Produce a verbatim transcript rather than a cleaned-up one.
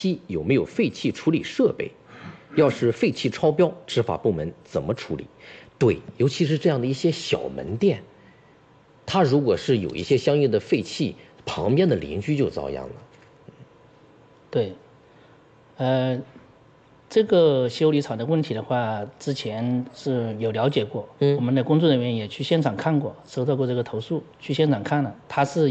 期有没有废气处理设备？要是废气超标，执法部门怎么处理？对，尤其是这样的一些小门店，它如果是有一些相应的废气，旁边的邻居就遭殃了。 对，呃，这个修理厂的问题的话，之前是有了解过， 嗯， 我们的工作人员也去现场看过，收到过这个投诉，去现场看了，它是。